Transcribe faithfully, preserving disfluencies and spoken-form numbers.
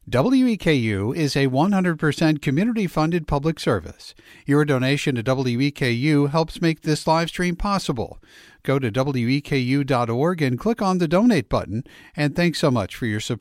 W E K U is a one hundred percent community-funded public service. Your donation to W E K U helps make this live stream possible. Go to W E K U dot org and click on the donate button, and thanks so much for your support.